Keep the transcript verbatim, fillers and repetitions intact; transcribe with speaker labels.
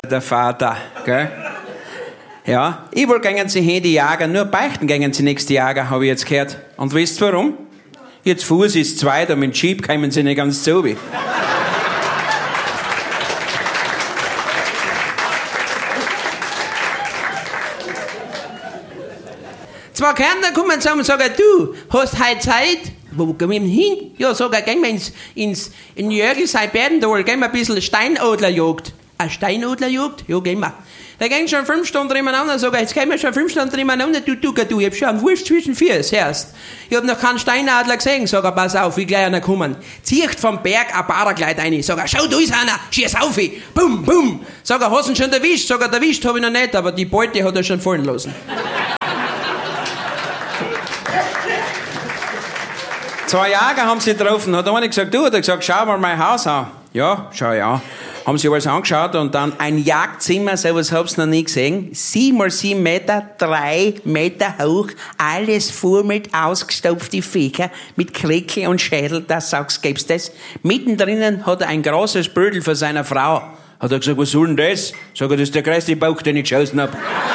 Speaker 1: der Vater, gell? Ja, ich wollte gehen sie hin, die Jager, nur beichten gehen sie nächste Jager, habe ich jetzt gehört. Und wisst ihr warum? Jetzt Fuß ist zwei, da mit dem Jeep kommen sie nicht ganz zu. Zwei Kärntner kommen zusammen und sagen, du, hast heute Zeit? Wo gehen wir hin? Ja, sag ich, gehen wir ins, ins in Jörgl, sei Berdendal, gehen wir ein bisschen Steinadlerjagd. Eine Steinadlerjagd? Ja, gehen wir. Da gehen schon fünf Stunden nebeneinander, sag ich, jetzt gehen wir schon fünf Stunden nebeneinander, du, du, du, ich hab schon einen Wurst zwischen Füßen, hörst. Ich hab noch keinen Steinadler gesehen, sag ich, pass auf, wie gleich einer kommen. Zieht vom Berg ein Paragleit rein, sag ich, schau, da ist einer, schieß auf, bum, bum. Sag ich, hast du ihn schon erwischt? Sag ich, erwischt hab ich noch nicht, aber die Beute hat er schon fallen lassen. Zwei Jäger haben sie getroffen, hat einer gesagt, du, hat er gesagt, schau mal mein Haus an. Ja, schau ich an. Haben sie alles angeschaut und dann ein Jagdzimmer, sowas hab's noch nie gesehen. Sieben mal sieben Meter, drei Meter hoch, alles voll mit ausgestopften Viecher, mit Klecke und Schädel, das sagst, gibt's das. Mittendrin hat er ein großes Bödel für seine Frau. Hat er gesagt, was soll denn das? Sag ich, das ist der größte Bauch, den ich geschossen hab.